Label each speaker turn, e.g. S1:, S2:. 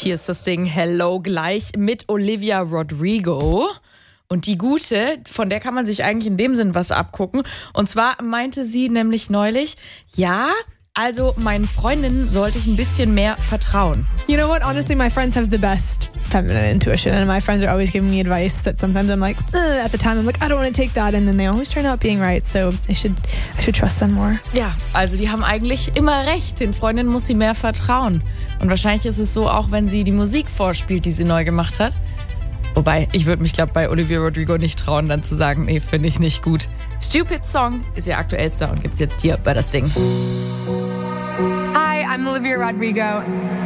S1: Hier ist das Ding Hello gleich mit Olivia Rodrigo. Und die Gute, von der kann man sich eigentlich in dem Sinn was abgucken. Und zwar meinte sie nämlich neulich, ja, also meinen Freundinnen sollte ich ein bisschen mehr vertrauen.
S2: You know what? Honestly, my friends have the best feminine intuition, and my friends are always giving me advice that sometimes I'm like, at the time I'm like, I don't want to take that, and then they always turn out being right. So I should trust them more.
S1: Ja, also die haben eigentlich immer recht. Den Freundinnen muss sie mehr vertrauen. Und wahrscheinlich ist es so auch, wenn sie die Musik vorspielt, die sie neu gemacht hat. Wobei, ich würde mich, glaube bei Olivia Rodrigo nicht trauen, dann zu sagen, nee, finde ich nicht gut. Stupid Song ist ihr aktuellster und gibt's jetzt hier bei das Ding.
S2: Hi, I'm Olivia Rodrigo.